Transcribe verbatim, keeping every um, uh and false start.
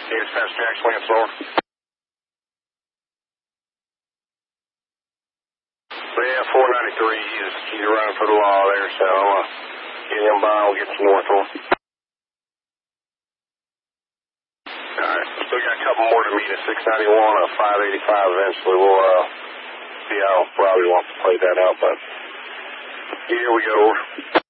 Yeah, dispatch Jackson, Lance Lord. Yeah, four ninety-three, he's, he's running for the law there, so I'm going to get him by, we'll get to Northville. Alright, still got a couple more to meet at six ninety-one, uh, five eighty-five eventually. We'll uh, see how Robbie wants to play that out, but here we go.